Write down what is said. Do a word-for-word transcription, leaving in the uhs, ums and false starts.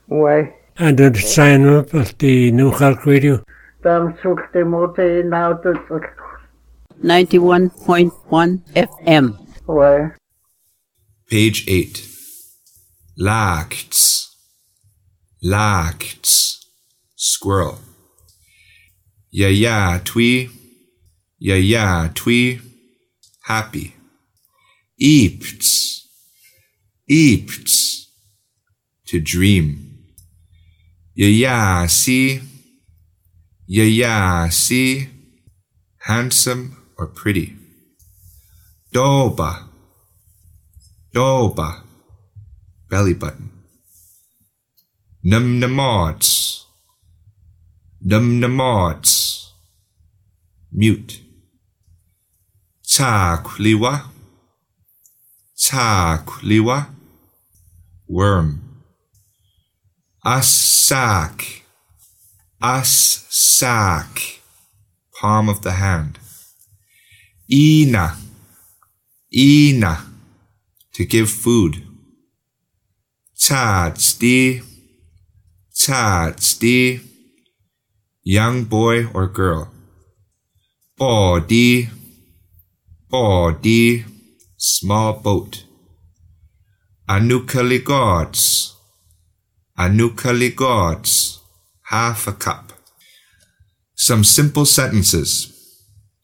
Ouais. And the sign up of the New York Radio. Tam sulti mote nautot. ninety-one point one F M. Ouais. Page eight. Lacts. Lacts. Squirrel. Ya ya twee. Ya ya twee. Happy. Eepts. Eepts. To dream. Ya ya see. Ya ya see. Handsome or pretty. Doba. Doba. Belly button. Num numods. Num numods. Mute. Takliwa. Takliwa. Worm. Asak. Asak. Palm of the hand. Ina. Ina. To give food. Tadsdi. Tadsdi. Young boy or girl. Body. Body. Small boat. Anukali gods. Anukali gods. Half a cup. Some simple sentences.